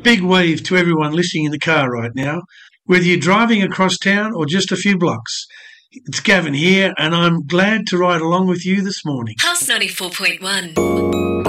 big wave to everyone listening in the car right now, whether you're driving across town or just a few blocks. It's Gavin here, and I'm glad to ride along with you this morning. Pulse 94.1.